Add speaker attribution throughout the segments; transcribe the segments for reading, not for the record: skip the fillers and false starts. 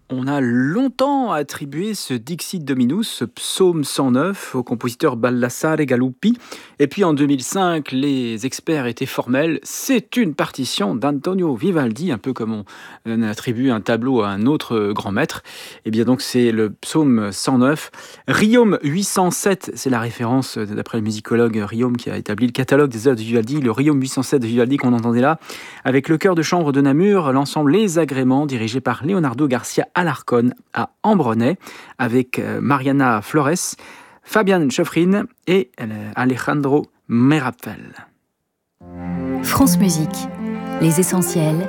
Speaker 1: On a longtemps attribué ce Dixit Dominus, ce psaume 109, au compositeur Baldassare Galuppi. Et puis en 2005, les experts étaient formels. C'est une partition d'Antonio Vivaldi, un peu comme on attribue un tableau à un autre grand maître. Et bien donc c'est le psaume 109. Riom 807, c'est la référence d'après le musicologue Riom qui a établi le catalogue des œuvres de Vivaldi. Le Riom 807 de Vivaldi qu'on entendait là, avec le chœur de chambre de Namur, l'ensemble Les Agréments, dirigé par Leonardo Garcia Alarcón à Ambronay, avec Mariana Flores, Fabian Schöfrin et Alejandro Merapel.
Speaker 2: France Musique, les essentiels.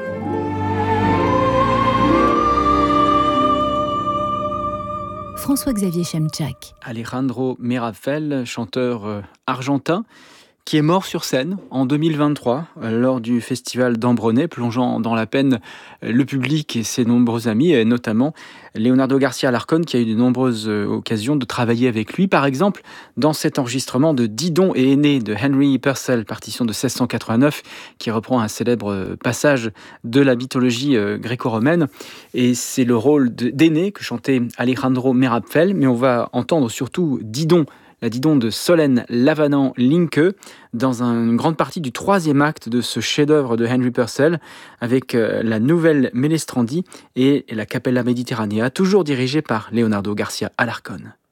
Speaker 2: François-Xavier Chemchak.
Speaker 1: Alejandro Merapel, chanteur argentin, qui est mort sur scène en 2023 lors du festival d'Ambronay, plongeant dans la peine le public et ses nombreux amis, et notamment Leonardo Garcia Alarcón, qui a eu de nombreuses occasions de travailler avec lui. Par exemple, dans cet enregistrement de Didon et Aîné de Henry Purcell, partition de 1689, qui reprend un célèbre passage de la mythologie gréco-romaine. Et c'est le rôle d'Aîné que chantait Alejandro Merapel, mais on va entendre surtout Didon, la Didon de Solène Lavanant-Linke, dans une grande partie du troisième acte de ce chef-d'œuvre de Henry Purcell, avec la nouvelle Mélestrandi et la Capella Mediterranea, toujours dirigée par Leonardo Garcia Alarcón.